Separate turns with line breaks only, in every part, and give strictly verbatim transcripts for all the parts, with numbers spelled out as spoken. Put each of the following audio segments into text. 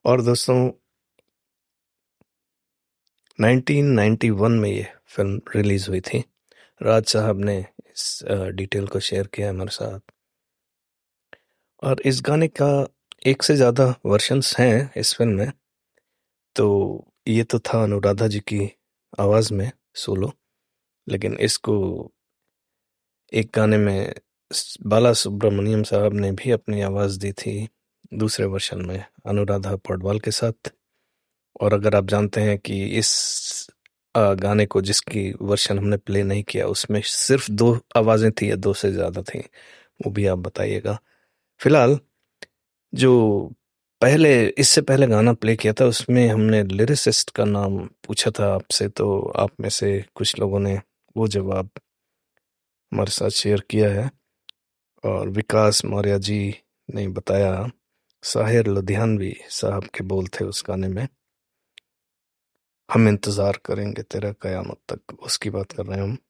और दोस्तों, nineteen ninety one में ये फिल्म रिलीज हुई थी। राज साहब ने इस डिटेल को शेयर किया हमारे साथ। और इस गाने का एक से ज़्यादा वर्शंस हैं इस फिल्म में। तो ये तो था अनुराधा जी की आवाज़ में सोलो, लेकिन इसको एक गाने में स- बाला सुब्रमण्यम साहब ने भी अपनी आवाज़ दी थी दूसरे वर्शन में अनुराधा पौडवाल के साथ। और अगर आप जानते हैं कि इस आ, गाने को जिसकी वर्शन हमने प्ले नहीं किया उसमें सिर्फ दो आवाजें थी या दो से ज्यादा थी, वो भी आप बताइएगा। फिलहाल जो पहले इससे पहले गाना प्ले किया था उसमें हमने लिरिसिस्ट का नाम पूछा था आपसे, तो आप में से कुछ लोगों ने वो जवाब हमारे साथ शेयर किया है। और विकास मौर्य जी ने बताया साहिर लुधियानवी साहब के बोल थे उस गाने में, हम इंतजार करेंगे तेरा कयामत तक, उसकी बात कर रहे हैं हम।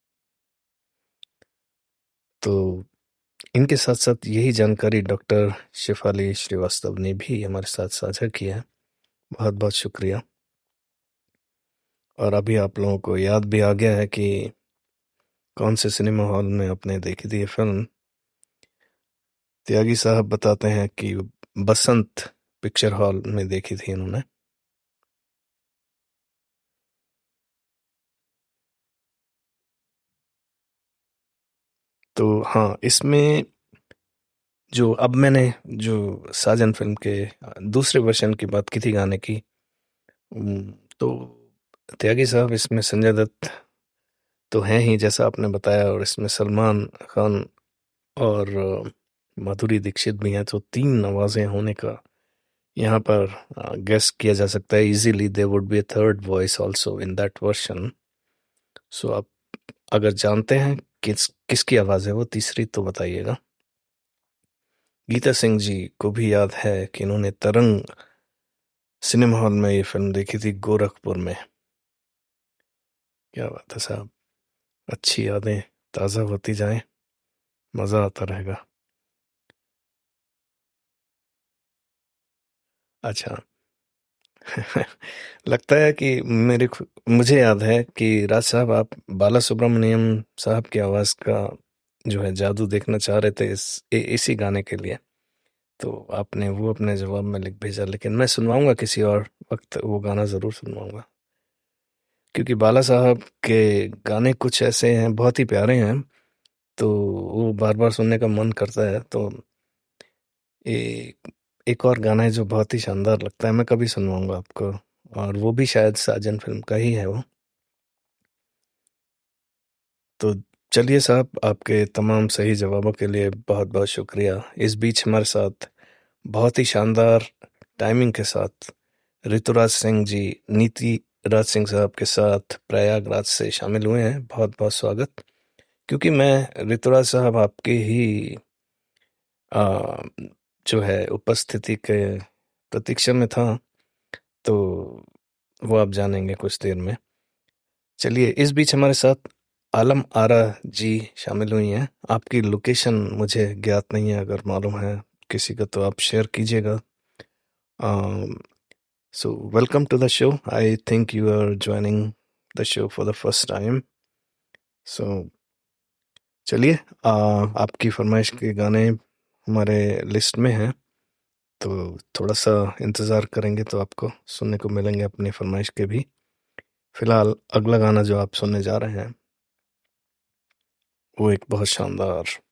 तो इनके साथ साथ यही जानकारी डॉक्टर शिफाली श्रीवास्तव ने भी हमारे साथ साझा किया है। बहुत बहुत शुक्रिया। और अभी आप लोगों को याद भी आ गया है कि कौन से सिनेमा हॉल में आपने देखी थी ये फिल्म। त्यागी साहब बताते हैं कि बसंत पिक्चर हॉल में देखी थी इन्होंने। तो हाँ, इसमें जो अब मैंने जो साजन फिल्म के दूसरे वर्जन की बात की थी गाने की, उम, तो त्यागी साहब इसमें संजय दत्त तो हैं ही जैसा आपने बताया, और इसमें सलमान खान और अ, माधुरी दीक्षित भी हैं। तो तीन आवाजें होने का यहाँ पर गेस किया जा सकता है easily. There would be a third voice also in that version. सो आप अगर जानते हैं किस किसकी आवाज है वो तीसरी, तो बताइएगा। गीता सिंह जी को भी याद है कि इन्होंने तरंग सिनेमा हॉल में ये फिल्म देखी थी गोरखपुर में। क्या बात है साहब, अच्छी यादें ताज़ा होती जाएं, मज़ा आता रहेगा। अच्छा। लगता है कि मेरे खु- मुझे याद है कि राज साहब आप बाला सुब्रमण्यम साहब की आवाज़ का जो है जादू देखना चाह रहे थे इस इ, इसी गाने के लिए। तो आपने वो अपने जवाब में लिख भेजा, लेकिन मैं सुनवाऊंगा किसी और वक्त, वो गाना ज़रूर सुनवाऊंगा। क्योंकि बाला साहब के गाने कुछ ऐसे हैं, बहुत ही प्यारे हैं, तो वो बार बार सुनने का मन करता है। तो एक एक और गाना है जो बहुत ही शानदार लगता है, मैं कभी सुनवाऊंगा आपको। और वो भी शायद साजन फिल्म का ही है वो। तो चलिए साहब, आपके तमाम सही जवाबों के लिए बहुत बहुत शुक्रिया। इस बीच हमारे साथ बहुत ही शानदार टाइमिंग के साथ ऋतुराज सिंह जी नीति राज सिंह साहब के साथ प्रयागराज से शामिल हुए हैं। बहुत बहुत स्वागत। क्योंकि मैं ऋतुराज साहब आपके ही आ, जो है उपस्थिति के प्रतीक्षा में था, तो वो आप जानेंगे कुछ देर में। चलिए, इस बीच हमारे साथ आलम आरा जी शामिल हुई हैं। आपकी लोकेशन मुझे ज्ञात नहीं है, अगर मालूम है किसी का तो आप शेयर कीजिएगा। So welcome to the show. I think you are joining the show for the first time. सो चलिए, आ, आपकी फरमाइश के गाने हमारे लिस्ट में हैं, तो थोड़ा सा इंतज़ार करेंगे तो आपको सुनने को मिलेंगे अपनी फरमाइश के भी। फिलहाल अगला गाना जो आप सुनने जा रहे हैं वो एक बहुत शानदार